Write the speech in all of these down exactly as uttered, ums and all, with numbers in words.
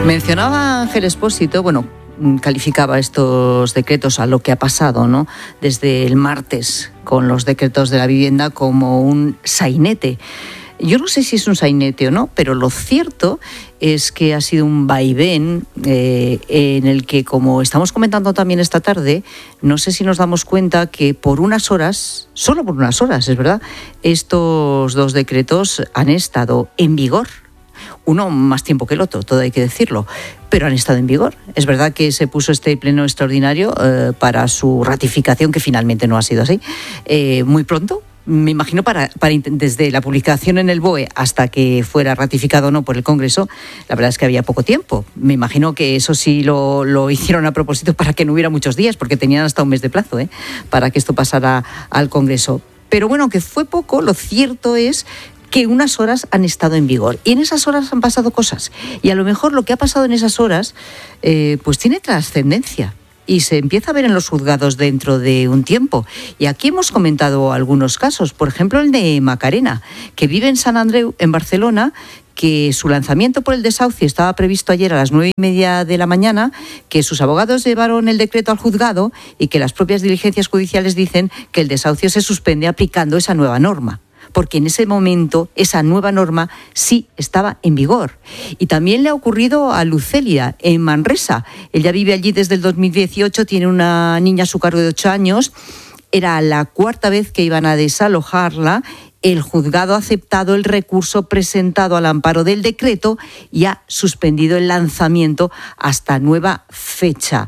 Mencionaba Ángel Expósito, bueno, calificaba estos decretos a lo que ha pasado, ¿no?, desde el martes con los decretos de la vivienda como un sainete. Yo no sé si es un sainete o no, pero lo cierto es que ha sido un vaivén eh, en el que, como estamos comentando también esta tarde, no sé si nos damos cuenta que por unas horas, solo por unas horas, es verdad, estos dos decretos han estado en vigor. Uno más tiempo que el otro, todo hay que decirlo, pero han estado en vigor. Es verdad que se puso este pleno extraordinario eh, para su ratificación, que finalmente no ha sido así, eh, muy pronto. Me imagino para, para desde la publicación en el B O E hasta que fuera ratificado o no por el Congreso, la verdad es que había poco tiempo. Me imagino que eso sí lo, lo hicieron a propósito para que no hubiera muchos días, porque tenían hasta un mes de plazo ¿eh? para que esto pasara al Congreso. Pero bueno, que fue poco, lo cierto es que unas horas han estado en vigor y en esas horas han pasado cosas y a lo mejor lo que ha pasado en esas horas eh, pues tiene trascendencia y se empieza a ver en los juzgados dentro de un tiempo. Y aquí hemos comentado algunos casos, por ejemplo el de Macarena, que vive en Sant Andreu, en Barcelona, que su lanzamiento por el desahucio estaba previsto ayer a las nueve y media de la mañana, que sus abogados llevaron el decreto al juzgado y que las propias diligencias judiciales dicen que el desahucio se suspende aplicando esa nueva norma, porque en ese momento esa nueva norma sí estaba en vigor. Y también le ha ocurrido a Lucelia, en Manresa. Ella vive allí desde el dos mil dieciocho, tiene una niña a su cargo de ocho años. Era la cuarta vez que iban a desalojarla. El juzgado ha aceptado el recurso presentado al amparo del decreto y ha suspendido el lanzamiento hasta nueva fecha.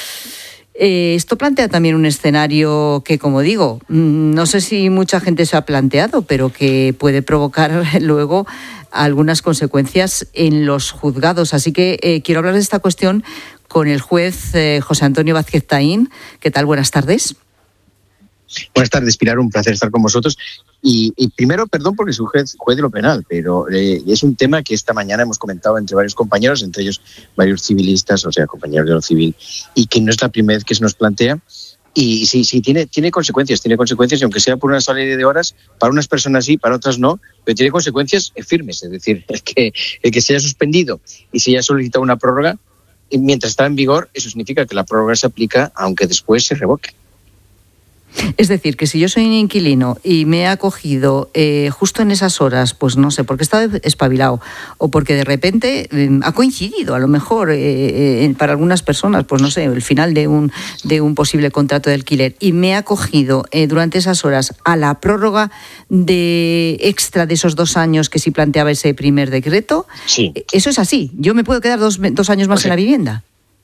Eh, esto plantea también un escenario que, como digo, no sé si mucha gente se ha planteado, pero que puede provocar luego algunas consecuencias en los juzgados. Así que eh, quiero hablar de esta cuestión con el juez eh, José Antonio Vázquez Taín. ¿Qué tal? Buenas tardes. Buenas tardes, Pilar, un placer estar con vosotros. Y, y primero, perdón porque soy juez, juez de lo penal, pero eh, es un tema que esta mañana hemos comentado entre varios compañeros, entre ellos varios civilistas, o sea, compañeros de lo civil, y que no es la primera vez que se nos plantea. Y sí, sí, tiene, tiene consecuencias, tiene consecuencias, y aunque sea por una salida de horas, para unas personas sí, para otras no, pero tiene consecuencias firmes. Es decir, el que, el que se haya suspendido y se haya solicitado una prórroga, mientras está en vigor, eso significa que la prórroga se aplica aunque después se revoque. Es decir, que si yo soy un inquilino y me he acogido eh, justo en esas horas, pues no sé, porque estaba espabilado o porque de repente eh, ha coincidido, a lo mejor eh, eh, para algunas personas, pues no sé, el final de un, de un posible contrato de alquiler, y me he acogido eh, durante esas horas a la prórroga de extra de esos dos años que sí planteaba ese primer decreto, sí. Eso es así, yo me puedo quedar dos, dos años más, o sea, en la vivienda.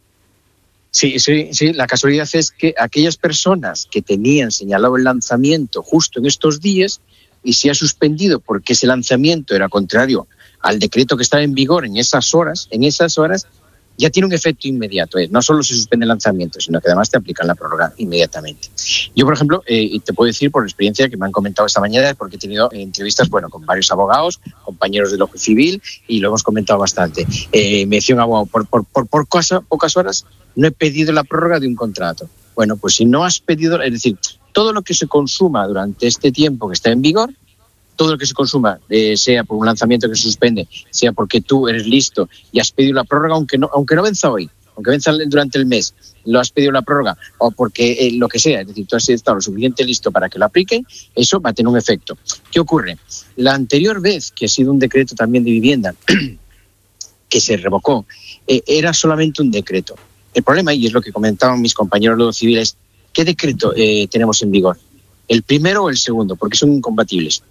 Sí, sí, sí. La casualidad es que aquellas personas que tenían señalado el lanzamiento justo en estos días y se ha suspendido porque ese lanzamiento era contrario al decreto que estaba en vigor en esas horas, en esas horas ya tiene un efecto inmediato. ¿eh? No solo se suspende el lanzamiento, sino que además te aplican la prórroga inmediatamente. Yo, por ejemplo, eh, te puedo decir por experiencia que me han comentado esta mañana, porque he tenido entrevistas bueno, con varios abogados, compañeros de lo civil, y lo hemos comentado bastante. Eh, me decía un abogado, por, por, por, por cosa, pocas horas no he pedido la prórroga de un contrato. Bueno, pues si no has pedido, es decir, todo lo que se consuma durante este tiempo que está en vigor, todo lo que se consuma, eh, sea por un lanzamiento que se suspende, sea porque tú eres listo y has pedido la prórroga, aunque no, aunque no venza hoy, aunque venza durante el mes, lo has pedido la prórroga, o porque eh, lo que sea, es decir, tú has estado lo suficiente listo para que lo apliquen, eso va a tener un efecto. ¿Qué ocurre? La anterior vez que ha sido un decreto también de vivienda que se revocó, eh, era solamente un decreto. El problema, y es lo que comentaban mis compañeros de los civiles, ¿qué decreto eh, tenemos en vigor? ¿El primero o el segundo? Porque son incompatibles.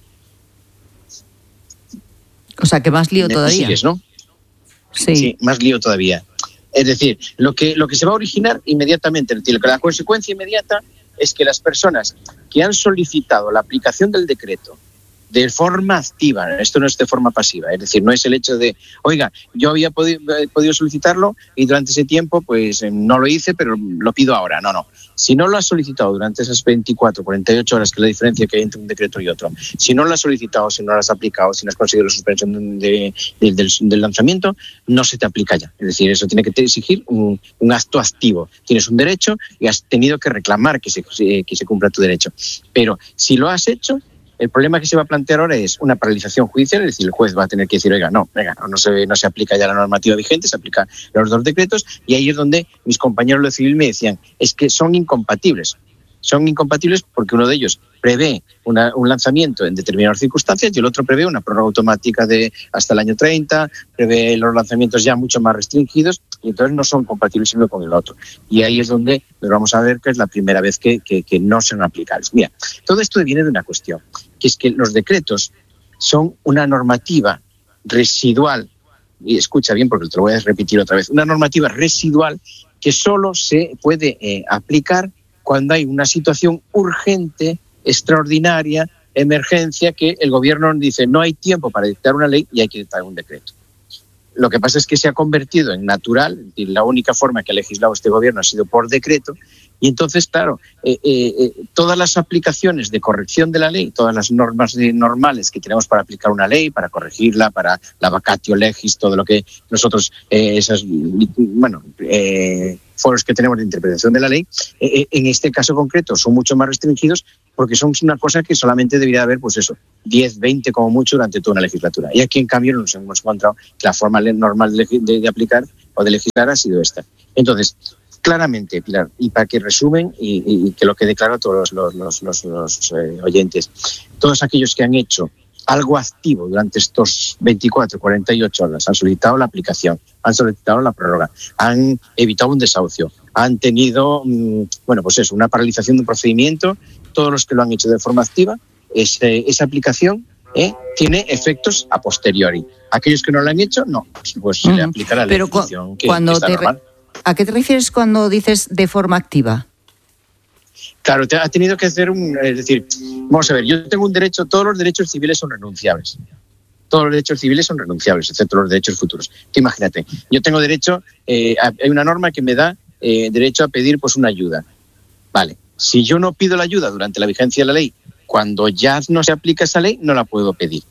O sea, que más lío todavía. Sigues, ¿no? Sí. Sí, más lío todavía. Es decir, lo que, lo que se va a originar inmediatamente, es decir, la consecuencia inmediata es que las personas que han solicitado la aplicación del decreto de forma activa, esto no es de forma pasiva, es decir, no es el hecho de, oiga, yo había podido, podido solicitarlo y durante ese tiempo pues no lo hice, pero lo pido ahora. No, no. Si no lo has solicitado durante esas veinticuatro, cuarenta y ocho horas, que es la diferencia que hay entre un decreto y otro, si no lo has solicitado, si no lo has aplicado, si no has conseguido la suspensión de, de, del, del lanzamiento, no se te aplica ya. Es decir, eso tiene que exigir un, un acto activo. Tienes un derecho y has tenido que reclamar que se, que se cumpla tu derecho. Pero si lo has hecho, El problema que se va a plantear ahora es una paralización judicial, es decir, el juez va a tener que decir, oiga, no, venga, no, no, se, no se aplica ya la normativa vigente, se aplican los dos decretos, y ahí es donde mis compañeros de civil me decían, es que son incompatibles. Son incompatibles porque uno de ellos prevé una, un lanzamiento en determinadas circunstancias y el otro prevé una prórroga automática de hasta el año treinta, prevé los lanzamientos ya mucho más restringidos y entonces no son compatibles uno con el otro. Y ahí es donde nos vamos a ver que es la primera vez que, que, que no son aplicables. Mira, todo esto viene de una cuestión, que es que los decretos son una normativa residual, y escucha bien porque te lo voy a repetir otra vez, una normativa residual que solo se puede eh, aplicar cuando hay una situación urgente, extraordinaria, emergencia, que el gobierno dice no hay tiempo para dictar una ley y hay que dictar un decreto. Lo que pasa es que se ha convertido en natural, es decir, la única forma que ha legislado este gobierno ha sido por decreto, y entonces, claro, eh, eh, todas las aplicaciones de corrección de la ley, todas las normas de, normales que tenemos para aplicar una ley, para corregirla, para la vacatio legis, todo lo que nosotros, eh, esas, bueno, eh, foros que tenemos de interpretación de la ley, eh, en este caso concreto son mucho más restringidos porque son una cosa que solamente debería haber, pues eso, diez, veinte como mucho durante toda una legislatura. Y aquí, en cambio, nos hemos encontrado que la forma normal de, de, de aplicar o de legislar ha sido esta. Entonces, claramente, Pilar, y para que resumen y, y que lo quede claro a todos los, los, los, los eh, oyentes, todos aquellos que han hecho algo activo durante estos veinticuatro, cuarenta y ocho horas, han solicitado la aplicación, han solicitado la prórroga, han evitado un desahucio, han tenido, mmm, bueno, pues eso, una paralización de un procedimiento, todos los que lo han hecho de forma activa, ese, esa aplicación ¿eh? tiene efectos a posteriori. Aquellos que no lo han hecho, no, pues se le aplica la legislación que, que está normal. ¿A qué te refieres cuando dices de forma activa? Claro, te ha tenido que hacer un... Es decir, vamos a ver, yo tengo un derecho, todos los derechos civiles son renunciables. Todos los derechos civiles son renunciables, excepto los derechos futuros. Tú imagínate, yo tengo derecho, eh, a, hay una norma que me da eh, derecho a pedir pues una ayuda. Vale, si yo no pido la ayuda durante la vigencia de la ley, cuando ya no se aplica esa ley, no la puedo pedir.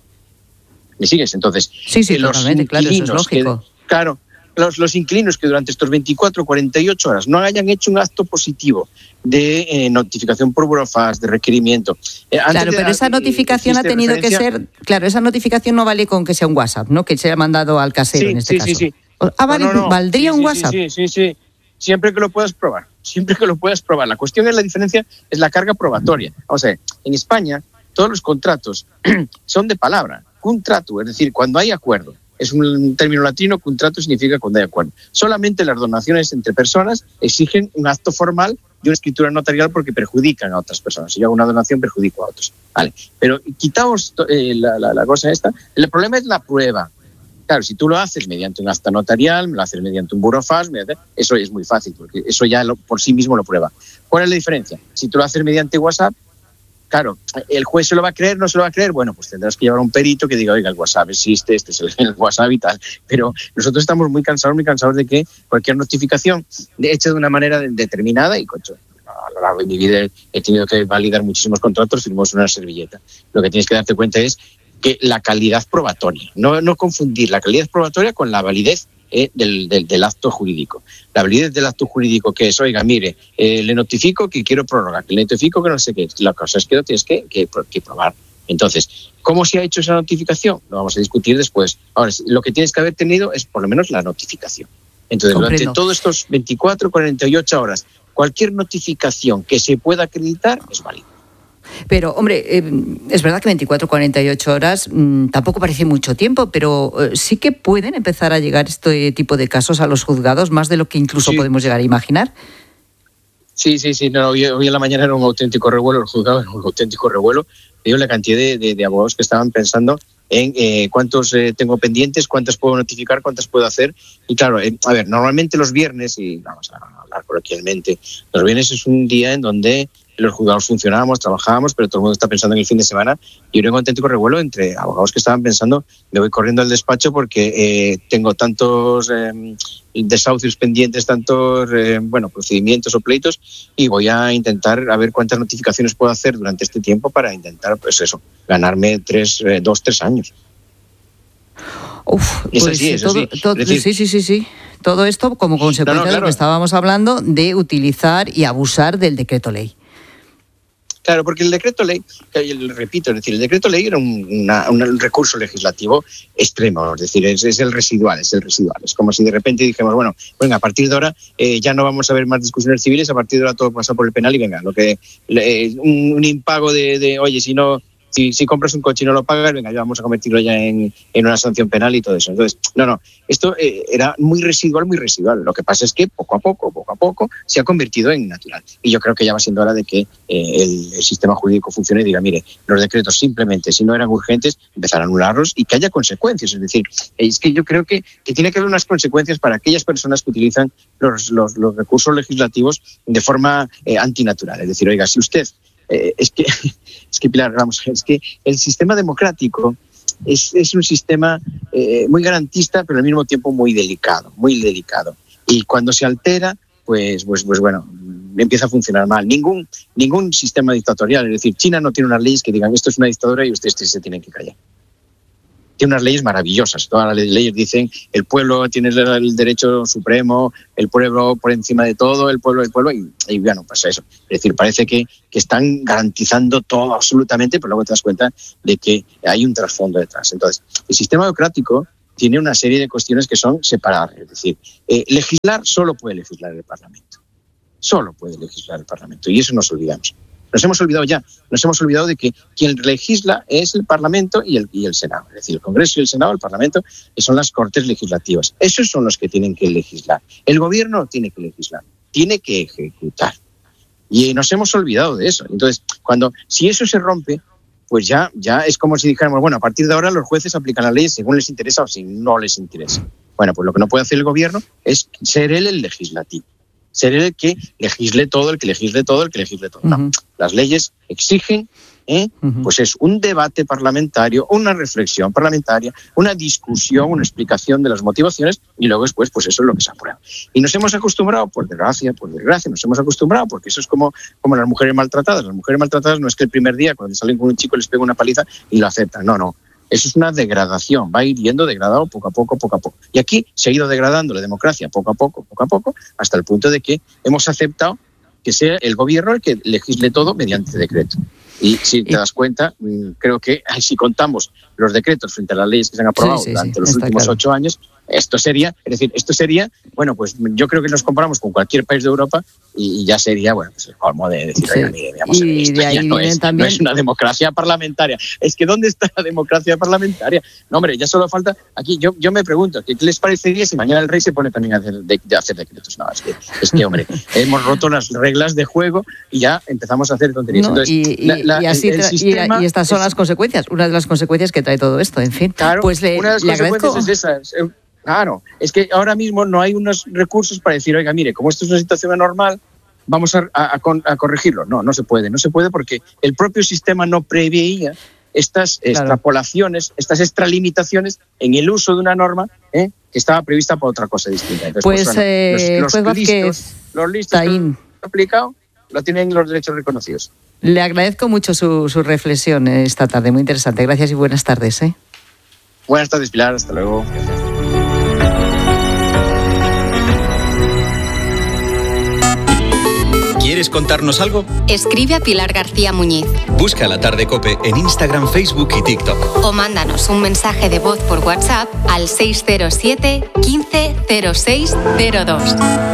¿Me sigues? Entonces, sí, sí, los totalmente, claro, eso es lógico. Que, claro, Los, los inquilinos que durante estos veinticuatro, cuarenta y ocho horas no hayan hecho un acto positivo de eh, notificación por burofax, de requerimiento. Eh, claro, pero de, esa notificación ha tenido que ser... Claro, esa notificación no vale con que sea un WhatsApp, ¿no? Que se haya mandado al casero sí, en este sí, caso. Sí, sí, sí. Ah, vale, no, no, no. ¿valdría sí, un sí, WhatsApp? Sí, sí, sí, sí. Siempre que lo puedas probar. Siempre que lo puedas probar. La cuestión es la diferencia, es la carga probatoria. Vamos a ver, en España todos los contratos son de palabra. Contrato, es decir, cuando hay acuerdo. Es un término latino, contrato significa cuando hay acuerdo. Solamente las donaciones entre personas exigen un acto formal de una escritura notarial porque perjudican a otras personas. Si yo hago una donación, perjudico a otros. Vale. Pero quitamos eh, la, la, la cosa esta. El problema es la prueba. Claro, si tú lo haces mediante un acta notarial, lo haces mediante un burofax, eso es muy fácil, porque eso ya lo, por sí mismo lo prueba. ¿Cuál es la diferencia? Si tú lo haces mediante WhatsApp, claro, ¿el juez se lo va a creer, no se lo va a creer? Bueno, pues tendrás que llevar a un perito que diga, oiga, el WhatsApp existe, este es el, el WhatsApp y tal. Pero nosotros estamos muy cansados, muy cansados de que cualquier notificación hecha de una manera determinada, y cocho, a lo largo de mi vida he tenido que validar muchísimos contratos, firmamos una servilleta. Lo que tienes que darte cuenta es que la calidad probatoria, no, no confundir la calidad probatoria con la validez Eh, del, del, del acto jurídico. La validez del acto jurídico que es, oiga, mire, eh, le notifico que quiero prórroga, que le notifico que no sé qué. La cosa es que lo tienes que, que, que probar. Entonces, ¿cómo se ha hecho esa notificación? Lo vamos a discutir después. Ahora, lo que tienes que haber tenido es por lo menos la notificación. Entonces, Comprendo. Durante todos estos veinticuatro, cuarenta y ocho horas, cualquier notificación que se pueda acreditar es válida. Pero, hombre, eh, es verdad que veinticuatro, cuarenta y ocho horas mmm, tampoco parece mucho tiempo, pero eh, sí que pueden empezar a llegar este tipo de casos a los juzgados, más de lo que incluso sí. podemos llegar a imaginar. Sí, sí, sí. No, hoy, hoy en la mañana era un auténtico revuelo, el juzgado era un auténtico revuelo. Digo, la cantidad de, de, de abogados que estaban pensando en eh, cuántos eh, tengo pendientes, cuántas puedo notificar, cuántas puedo hacer. Y claro, eh, a ver, normalmente los viernes, y vamos a hablar coloquialmente, los viernes es un día en donde los juzgados funcionábamos, trabajábamos, pero todo el mundo está pensando en el fin de semana. Y hubo un auténtico revuelo entre abogados que estaban pensando, me voy corriendo al despacho porque eh, tengo tantos eh, desahucios pendientes, tantos eh, bueno, procedimientos o pleitos, y voy a intentar a ver cuántas notificaciones puedo hacer durante este tiempo para intentar, pues eso, ganarme tres, eh, dos, tres años. Uf, es pues así, es todo, así. Todo, es decir, sí, sí, sí, sí. Todo esto como consecuencia no, no, claro. de lo que estábamos hablando de utilizar y abusar del decreto ley. Claro, porque el decreto ley, repito, es decir, el decreto ley era un, una, un recurso legislativo extremo, es decir, es, es el residual, es el residual. Es como si de repente dijéramos, bueno, venga, a partir de ahora eh, ya no vamos a ver más discusiones civiles, a partir de ahora todo pasa por el penal y venga, lo que eh, un, un impago de, de, oye, si no... Si, si compras un coche y no lo pagas, venga, ya vamos a convertirlo ya en, en una sanción penal y todo eso. Entonces, no, no, esto eh, era muy residual, muy residual. Lo que pasa es que poco a poco, poco a poco, se ha convertido en natural. Y yo creo que ya va siendo hora de que eh, el, el sistema jurídico funcione y diga, mire, los decretos simplemente, si no eran urgentes, empezar a anularlos y que haya consecuencias. Es decir, es que yo creo que, que tiene que haber unas consecuencias para aquellas personas que utilizan los, los, los recursos legislativos de forma eh, antinatural. Es decir, oiga, si usted... Eh, es que, es que Pilar, vamos, es que el sistema democrático es, es un sistema eh, muy garantista, pero al mismo tiempo muy delicado, muy delicado. Y cuando se altera, pues, pues, pues bueno, empieza a funcionar mal. Ningún, ningún sistema dictatorial, es decir, China no tiene unas leyes que digan esto es una dictadura y ustedes se tienen que callar. Tiene unas leyes maravillosas. Todas las leyes dicen el pueblo tiene el derecho supremo, el pueblo por encima de todo, el pueblo, el pueblo, y, y bueno, pues eso. Es decir, parece que, que están garantizando todo absolutamente, pero luego te das cuenta de que hay un trasfondo detrás. Entonces, el sistema democrático tiene una serie de cuestiones que son separadas. Es decir, eh, legislar solo puede legislar el Parlamento. Solo puede legislar el Parlamento. Y eso nos olvidamos. Nos hemos olvidado ya, nos hemos olvidado de que quien legisla es el Parlamento y el, y el Senado. Es decir, el Congreso y el Senado, el Parlamento, que son las Cortes legislativas. Esos son los que tienen que legislar. El Gobierno tiene que legislar, tiene que ejecutar. Y nos hemos olvidado de eso. Entonces, cuando si eso se rompe, pues ya, ya es como si dijéramos, bueno, a partir de ahora los jueces aplican las leyes según les interesa o si no les interesa. Bueno, pues lo que no puede hacer el Gobierno es ser él el legislativo. Ser el que legisle todo, el que legisle todo, el que legisle todo. No, uh-huh. Las leyes exigen, ¿eh? uh-huh. pues es un debate parlamentario, una reflexión parlamentaria, una discusión, una explicación de las motivaciones y luego después, pues eso es lo que se aprueba. Y nos hemos acostumbrado, por desgracia, por desgracia, nos hemos acostumbrado, porque eso es como, como las mujeres maltratadas. Las mujeres maltratadas no es que el primer día, cuando salen con un chico, les pega una paliza y lo aceptan. No, no. Eso es una degradación, va a ir yendo degradado poco a poco, poco a poco. Y aquí se ha ido degradando la democracia poco a poco, poco a poco, hasta el punto de que hemos aceptado que sea el Gobierno el que legisle todo mediante decreto. Y si te das cuenta, creo que si contamos los decretos frente a las leyes que se han aprobado sí, sí, durante sí, los últimos claro. ocho años, esto sería, es decir, esto sería, bueno, pues yo creo que nos comparamos con cualquier país de Europa y ya sería, bueno, pues el colmo de decir, sí. oiga, mire, digamos, y esto de ahí ya no es, también... no es una democracia parlamentaria. Es que ¿dónde está la democracia parlamentaria? No, hombre, ya solo falta, aquí yo, yo me pregunto, ¿qué les parecería si mañana el rey se pone también a hacer, de, de hacer decretos? No, es que, es que, hombre, hemos roto las reglas de juego y ya empezamos a hacer tonterías. No, Entonces, y, y, la, la, y, así el, el sistema, y estas son es, las consecuencias, una de las consecuencias que trae todo esto, en fin. Claro, pues le, una de las le consecuencias agradezco. es esa. Claro, es que ahora mismo no hay unos recursos para decir, oiga, mire, como esto es una situación anormal, vamos a, a, a corregirlo. No, no se puede, no se puede porque el propio sistema no preveía estas claro. extrapolaciones, estas extralimitaciones en el uso de una norma ¿eh? que estaba prevista por otra cosa distinta. Entonces, pues, pues bueno, eh, los, los pues listos, los listos que lo han aplicado lo tienen los derechos reconocidos. Le agradezco mucho su, su reflexión esta tarde, muy interesante. Gracias y buenas tardes. ¿eh? Buenas tardes, Pilar. Hasta luego. ¿Quieres contarnos algo? Escribe a Pilar García Muñiz. Busca La Tarde COPE en Instagram, Facebook y TikTok. O mándanos un mensaje de voz por WhatsApp al seis cero siete, quince, cero seis cero dos.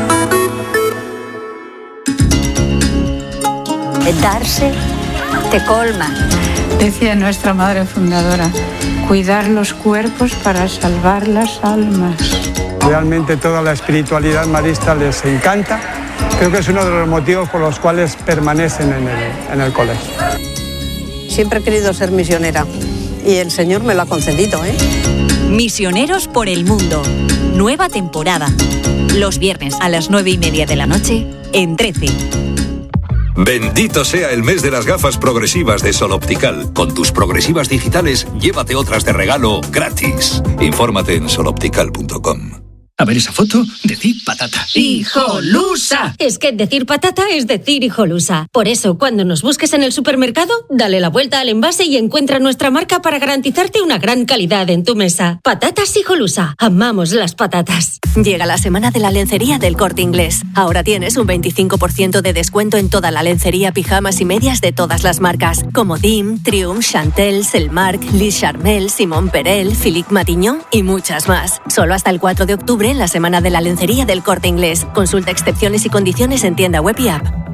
Darse te colma. Decía nuestra madre fundadora, cuidar los cuerpos para salvar las almas. Realmente toda la espiritualidad marista les encanta. Creo que es uno de los motivos por los cuales permanecen en el, en el colegio. Siempre he querido ser misionera y el Señor me lo ha concedido, ¿eh? Misioneros por el mundo. Nueva temporada. Los viernes a las nueve y media de la noche en trece. Bendito sea el mes de las gafas progresivas de Sol Optical. Con tus progresivas digitales, llévate otras de regalo gratis. Infórmate en sol optical punto com. A ver esa foto, decir patata. ¡Hijolusa! Es que decir patata es decir hijolusa. Por eso, cuando nos busques en el supermercado, dale la vuelta al envase y encuentra nuestra marca para garantizarte una gran calidad en tu mesa. Patatas Hijolusa. Amamos las patatas. Llega la semana de la lencería del Corte Inglés. Ahora tienes un veinticinco por ciento de descuento en toda la lencería, pijamas y medias de todas las marcas, como Dim, Triumph, Chantel, Selmark, Lis Charmel, Simón Perel, Philippe Matignon y muchas más. Solo hasta el cuatro de octubre en la semana de la lencería del Corte Inglés. Consulta excepciones y condiciones en tienda web y app.